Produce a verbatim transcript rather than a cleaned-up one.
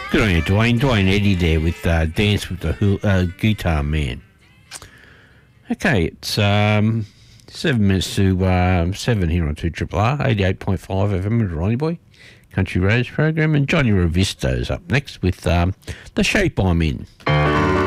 Good on you, Dwayne. Dwayne Eddy there with uh, Dance with the Hu- uh, Guitar Man. Okay, it's um, seven minutes to um, seven here on two Triple R, eighty-eight point five F M with Ronnie Boy, Country Rose program, and Johnny Revisto's up next with um, The Shape I'm In.